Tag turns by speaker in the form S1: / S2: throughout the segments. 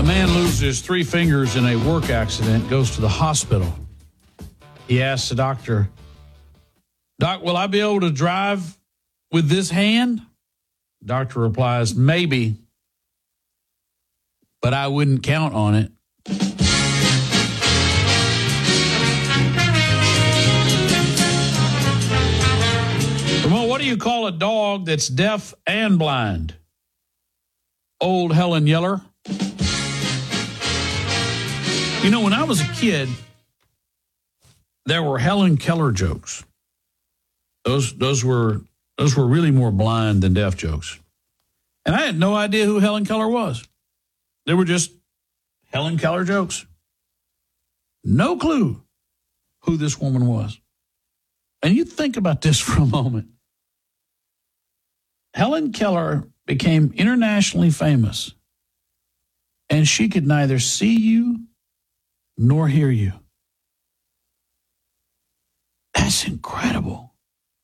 S1: A man loses 3 fingers in a work accident, goes to the hospital. He asks the doctor, "Doc, will I be able to drive with this hand?" Doctor replies, "Maybe, but I wouldn't count on it." Ramon, what do you call a dog that's deaf and blind? Old Helen Yeller. You know, when I was a kid, there were Helen Keller jokes. Those were really more blind than deaf jokes. And I had no idea who Helen Keller was. They were just Helen Keller jokes. No clue who this woman was. And you think about this for a moment. Helen Keller became internationally famous, and she could neither see you nor hear you. That's incredible.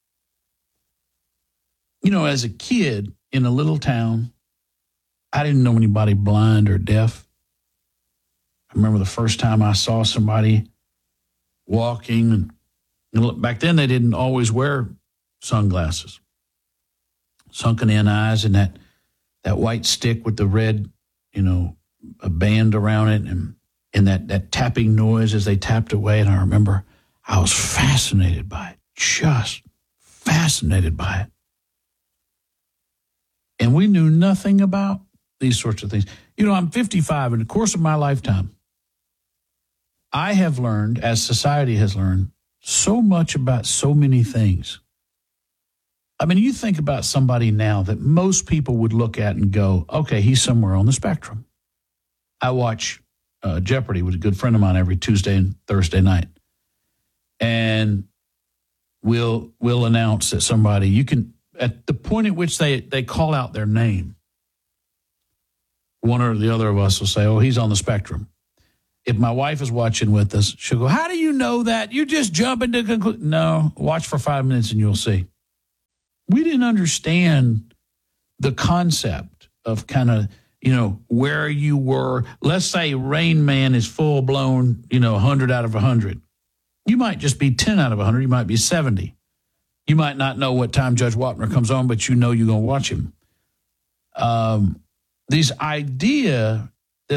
S1: You know, as a kid in a little town, I didn't know anybody blind or deaf. I remember the first time I saw somebody walking, and back then they didn't always wear sunglasses. Sunken in eyes and that white stick with the red, a band around it, and that tapping noise as they tapped away. And I remember I was fascinated by it, just fascinated by it. And we knew nothing about these sorts of things. I'm 55. In the course of my lifetime, I have learned, as society has learned, so much about so many things. I mean, you think about somebody now that most people would look at and go, okay, he's somewhere on the spectrum. I watch Jeopardy with a good friend of mine every Tuesday and Thursday night. And we'll announce that somebody, you can, at the point at which they call out their name, one or the other of us will say, oh, he's on the spectrum. If my wife is watching with us, she'll go, how do you know that? You just jump into conclusion. No, watch for 5 minutes and you'll see. We didn't understand the concept of kind of, where you were. Let's say Rain Man is full blown, 100 out of 100. You might just be 10 out of 100. You might be 70. You might not know what time Judge Wapner comes on, but you're going to watch him. This idea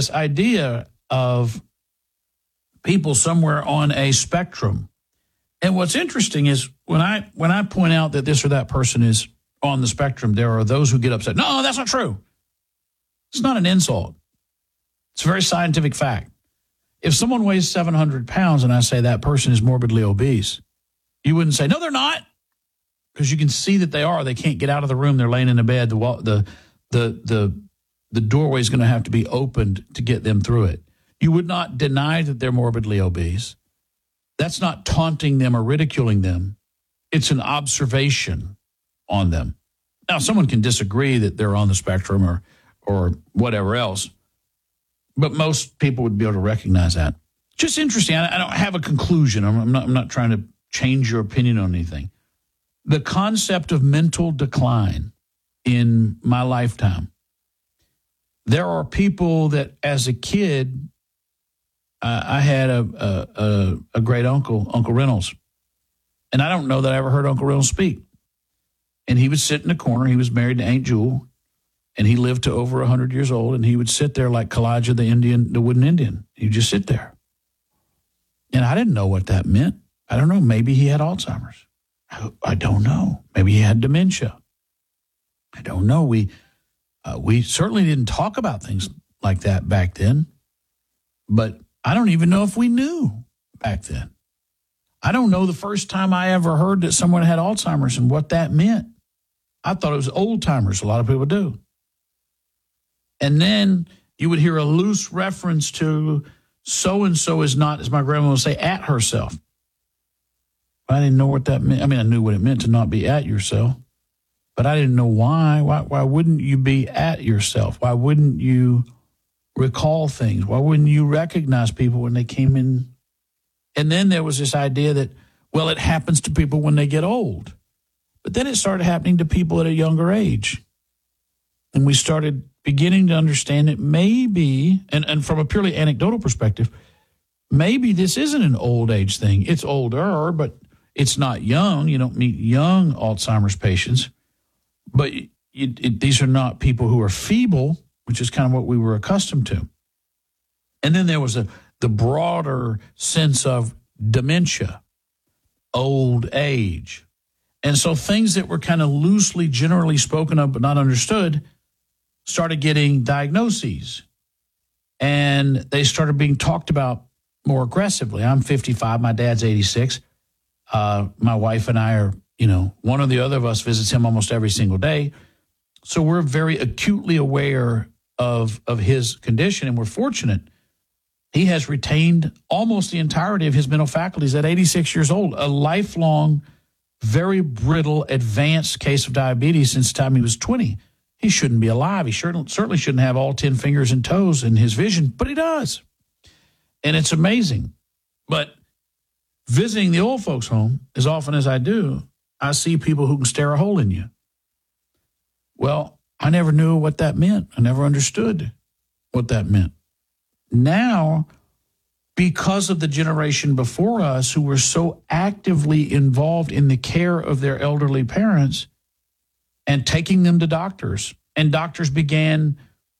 S1: of people somewhere on a spectrum. And what's interesting is when I point out that this or that person is on the spectrum, there are those who get upset. No, that's not true. It's not an insult. It's a very scientific fact. If someone weighs 700 pounds and I say that person is morbidly obese, you wouldn't say, no, they're not, because you can see that they are. They can't get out of the room. They're laying in a bed. The doorway is going to have to be opened to get them through it. You would not deny that they're morbidly obese. That's not taunting them or ridiculing them. It's an observation on them. Now, someone can disagree that they're on the spectrum or whatever else, but most people would be able to recognize that. Just interesting. I don't have a conclusion. I'm not trying to change your opinion on anything. The concept of mental decline in my lifetime. There are people that, as a kid, I had a great uncle, Uncle Reynolds. And I don't know that I ever heard Uncle Reynolds speak. And he would sit in the corner. He was married to Aunt Jewel. And he lived to over 100 years old. And he would sit there like Kalijah the wooden Indian. He'd just sit there. And I didn't know what that meant. I don't know. Maybe he had Alzheimer's. I don't know. Maybe he had dementia. I don't know. We certainly didn't talk about things like that back then. But I don't even know if we knew back then. I don't know the first time I ever heard that someone had Alzheimer's and what that meant. I thought it was old timers. A lot of people do. And then you would hear a loose reference to so-and-so is not, as my grandma would say, at herself. I didn't know what that meant. I mean, I knew what it meant to not be at yourself, but I didn't know why. Why wouldn't you be at yourself? Why wouldn't you recall things? Why wouldn't you recognize people when they came in? And then there was this idea that, well, it happens to people when they get old. But then it started happening to people at a younger age. And we started beginning to understand that maybe, and from a purely anecdotal perspective, maybe this isn't an old age thing. It's older, but it's not young. You don't meet young Alzheimer's patients. But these are not people who are feeble, which is kind of what we were accustomed to. And then there was the broader sense of dementia, old age. And so things that were kind of loosely, generally spoken of but not understood started getting diagnoses. And they started being talked about more aggressively. I'm 55. My dad's 86. My wife and I are, one or the other of us visits him almost every single day. So we're very acutely aware of his condition, and we're fortunate. He has retained almost the entirety of his mental faculties at 86 years old, a lifelong, very brittle, advanced case of diabetes since the time he was 20. He shouldn't be alive. He certainly shouldn't have all 10 fingers and toes in his vision, but he does. And it's amazing. But visiting the old folks' home, as often as I do, I see people who can stare a hole in you. Well, I never knew what that meant. I never understood what that meant. Now, because of the generation before us who were so actively involved in the care of their elderly parents and taking them to doctors, and doctors began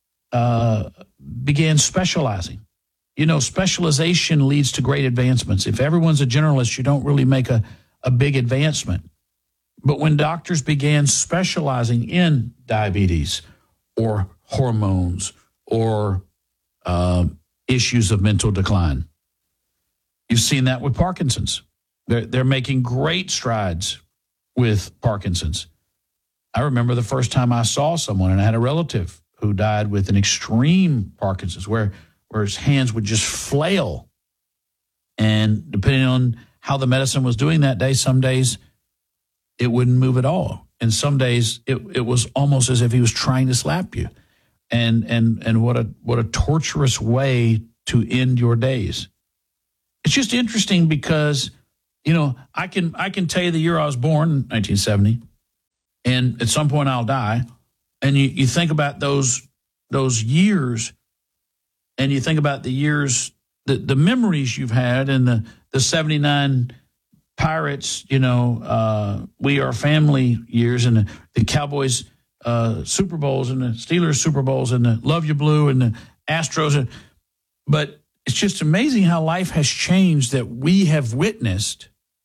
S1: specializing. Specialization leads to great advancements. If everyone's a generalist, you don't really make a big advancement. But when doctors began specializing in diabetes or hormones or issues of mental decline, you've seen that with Parkinson's. They're making great strides with Parkinson's. I remember the first time I saw someone, and I had a relative who died with an extreme Parkinson's where his hands would just flail. And depending on how the medicine was doing that day, some days it wouldn't move at all. And some days it was almost as if he was trying to slap you. And what a torturous way to end your days. It's just interesting because, I can tell you the year I was born, 1970, and at some point I'll die. And you think about those years, and you think about the years, the memories you've had, and the 79 Pirates, We Are Family years, and the Cowboys Super Bowls, and the Steelers Super Bowls, and the Love You Blue, and the Astros. But it's just amazing how life has changed, that we have witnessed,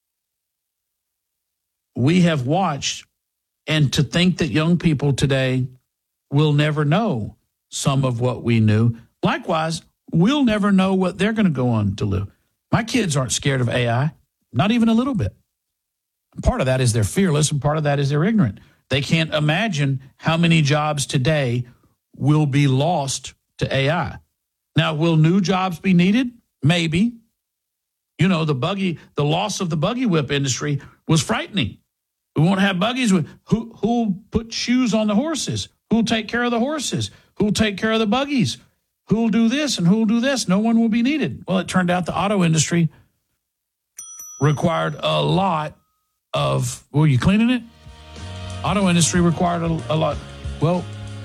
S1: we have watched, and to think that young people today will never know some of what we knew. Likewise, we'll never know what they're going to go on to live. My kids aren't scared of AI, not even a little bit. Part of that is they're fearless, and part of that is they're ignorant. They can't imagine how many jobs today will be lost to AI. Now, will new jobs be needed? Maybe. The loss of the buggy whip industry was frightening. We won't have buggies. Who'll put shoes on the horses? Who'll take care of the horses? Who'll take care of the buggies? Who'll do this and who'll do this? No one will be needed. Well, it turned out the auto industry required a lot of, were you cleaning it? Auto industry required a lot. Well,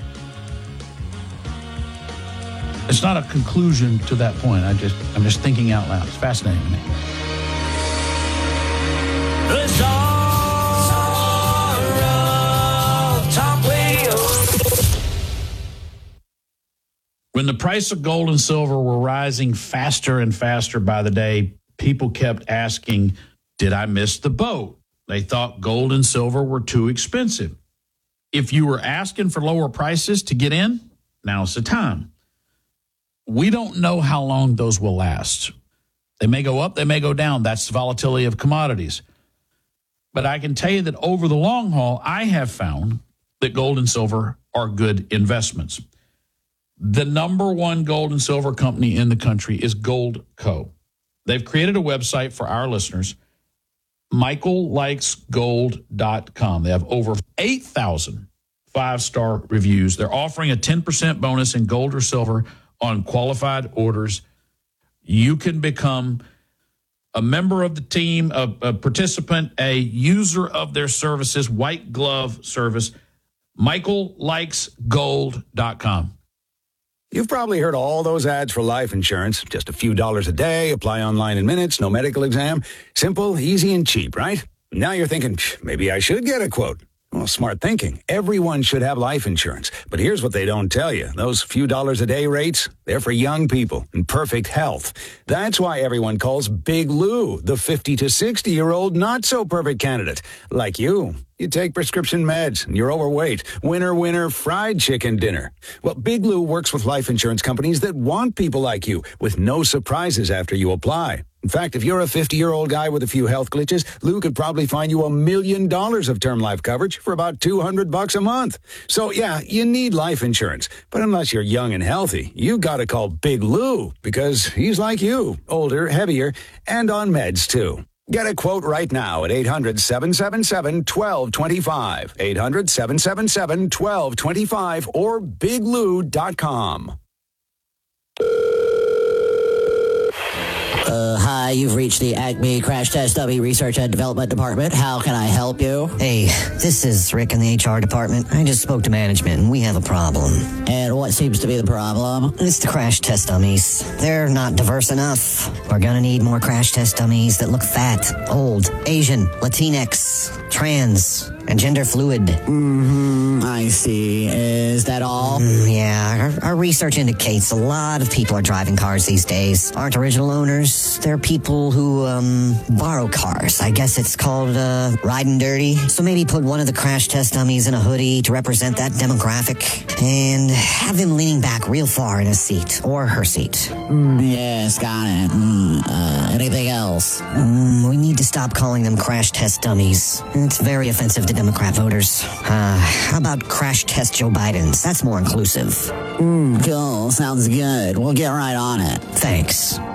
S1: it's not a conclusion to that point. I'm just thinking out loud. It's fascinating to me. When the price of gold and silver were rising faster and faster by the day, people kept asking, did I miss the boat? They thought gold and silver were too expensive. If you were asking for lower prices to get in, now's the time. We don't know how long those will last. They may go up, they may go down. That's the volatility of commodities. But I can tell you that over the long haul, I have found that gold and silver are good investments. The number one gold and silver company in the country is Goldco. They've created a website for our listeners, michaellikesgold.com. They have over 8,000 five-star reviews. They're offering a 10% bonus in gold or silver on qualified orders. You can become a member of the team, a participant, a user of their services, white glove service. MichaelLikesGold.com.
S2: You've probably heard all those ads for life insurance. Just a few dollars a day, apply online in minutes, no medical exam. Simple, easy, and cheap, right? Now you're thinking, maybe I should get a quote. Well, smart thinking. Everyone should have life insurance. But here's what they don't tell you. Those few dollars a day rates, they're for young people in perfect health. That's why everyone calls Big Lou the 50 to 60-year-old not-so-perfect candidate. Like you. You take prescription meds, and you're overweight. Winner, winner, fried chicken dinner. Well, Big Lou works with life insurance companies that want people like you, with no surprises after you apply. In fact, if you're a 50-year-old guy with a few health glitches, Lou could probably find you $1 million of term life coverage for about $200 a month. So, yeah, you need life insurance. But unless you're young and healthy, you gotta call Big Lou, because he's like you, older, heavier, and on meds, too. Get a quote right now at 800-777-1225. 800-777-1225 or biglou.com.
S3: Hi, you've reached the Acme Crash Test Dummy Research and Development Department. How can I help you?
S4: Hey, this is Rick in the HR department. I just spoke to management and we have a problem.
S3: And what seems to be the problem?
S4: It's the crash test dummies. They're not diverse enough. We're gonna need more crash test dummies that look fat, old, Asian, Latinx, trans, and gender fluid.
S3: I see. Is that all?
S4: Yeah, our research indicates a lot of people are driving cars these days. Aren't original owners. They're people who, borrow cars. I guess it's called, riding dirty. So maybe put one of the crash test dummies in a hoodie to represent that demographic and have him leaning back real far in his seat or her seat.
S3: Yes, got it. Anything else?
S4: We need to stop calling them crash test dummies. It's very offensive to Democrat voters. How about crash test Joe Biden's? That's more inclusive.
S3: Cool. Sounds good. We'll get right on it.
S4: Thanks.